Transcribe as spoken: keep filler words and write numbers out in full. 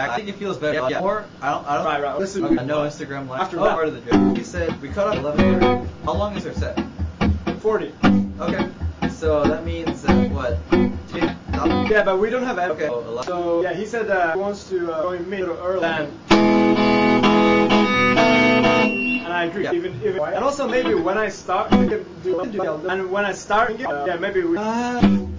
I think it feels better. Yeah, yeah. Or I don't. I don't. Right, right. Listen. Okay, no Instagram live. After oh, that. part of the joke. He said we cut off eleven thirty. How long is our set? Forty. Okay. So that means uh, what? Yeah, but we don't have any. Okay. Oh, so yeah, he said uh, he wants to uh, join me a little early. And, and I agree. Yeah. Even even and also maybe when I start, we can do and when I start, uh, yeah, maybe we. Uh,